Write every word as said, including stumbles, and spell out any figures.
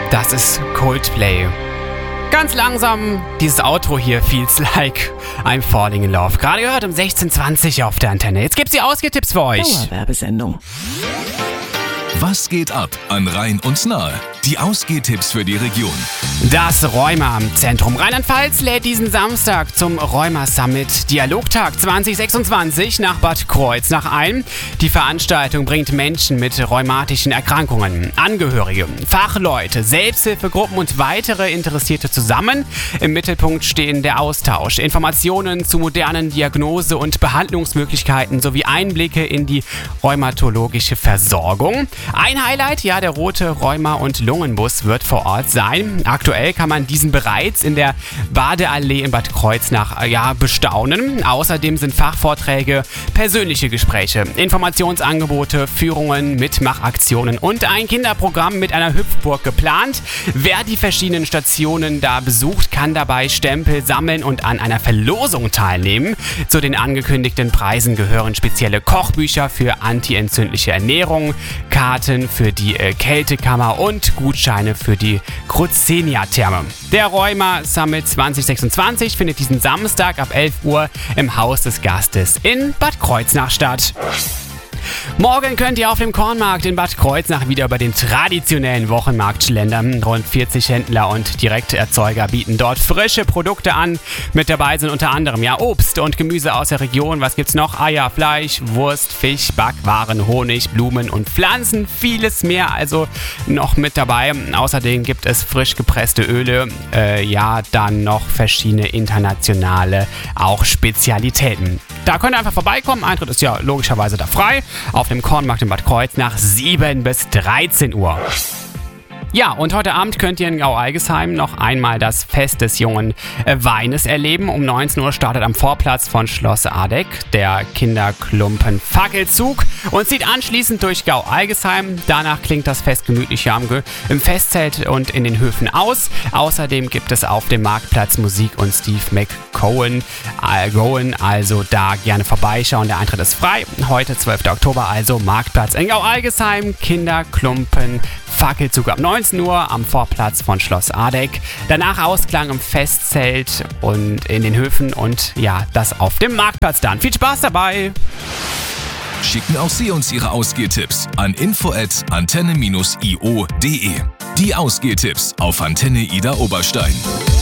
Das ist Coldplay. Ganz langsam, dieses Outro hier, feels like I'm falling in love. Gerade gehört um sechzehn Uhr zwanzig auf der Antenne. Jetzt gibt's die Ausgehtipps für euch. Dauerwerbesendung. Was geht ab an Rhein und Nahe? Die Ausgehtipps für die Region. Das Rheuma-Zentrum Rheinland-Pfalz lädt diesen Samstag zum Rheuma-Summit Dialogtag zwanzig sechsundzwanzig nach Bad Kreuznach ein. Die Veranstaltung bringt Menschen mit rheumatischen Erkrankungen, Angehörige, Fachleute, Selbsthilfegruppen und weitere Interessierte zusammen. Im Mittelpunkt stehen der Austausch, Informationen zu modernen Diagnose- und Behandlungsmöglichkeiten sowie Einblicke in die rheumatologische Versorgung. Ein Highlight, ja, der rote Rheuma- und Lungenbus wird vor Ort sein. Aktuell kann man diesen bereits in der Badeallee in Bad Kreuznach ja, bestaunen. Außerdem sind Fachvorträge, persönliche Gespräche, Informationsangebote, Führungen, Mitmachaktionen und ein Kinderprogramm mit einer Hüpfburg geplant. Wer die verschiedenen Stationen da besucht, kann dabei Stempel sammeln und an einer Verlosung teilnehmen. Zu den angekündigten Preisen gehören spezielle Kochbücher für antientzündliche Ernährung, Karten für die äh, Kältekammer und Gutscheine für die Cruzenia-Therme. Der Rheuma Summit zwanzig sechsundzwanzig findet diesen Samstag ab elf Uhr im Haus des Gastes in Bad Kreuznach statt. Morgen könnt ihr auf dem Kornmarkt in Bad Kreuznach wieder über den traditionellen Wochenmarkt schlendern. Rund vierzig Händler und Direkterzeuger bieten dort frische Produkte an. Mit dabei sind unter anderem ja Obst und Gemüse aus der Region. Was gibt's noch? Eier, Fleisch, Wurst, Fisch, Backwaren, Honig, Blumen und Pflanzen. Vieles mehr also noch mit dabei. Außerdem gibt es frisch gepresste Öle. Äh, ja, dann noch verschiedene internationale auch Spezialitäten. Da könnt ihr einfach vorbeikommen. Eintritt ist ja logischerweise da frei. Auf dem Kornmarkt in Bad Kreuznach sieben bis dreizehn Uhr. Ja, und heute Abend könnt ihr in Gau-Algesheim noch einmal das Fest des jungen äh, Weines erleben. Um neunzehn Uhr startet am Vorplatz von Schloss Adeck der Kinderklumpen Fackelzug und zieht anschließend durch Gau-Algesheim. Danach klingt das Fest gemütlich am Ge- im Festzelt und in den Höfen aus. Außerdem gibt es auf dem Marktplatz Musik und Steve McCohen, äh, Goen, also da gerne vorbeischauen. Der Eintritt ist frei. Heute, zwölfter Oktober, also Marktplatz in Gau-Algesheim, Kinderklumpen Fackelzug ab neunzehn Uhr am Vorplatz von Schloss Adeck. Danach Ausklang im Festzelt und in den Höfen und ja, das auf dem Marktplatz dann. Viel Spaß dabei! Schicken auch Sie uns Ihre Ausgehtipps an info at antenne dash i o punkt de. Die Ausgehtipps auf Antenne Ida Oberstein.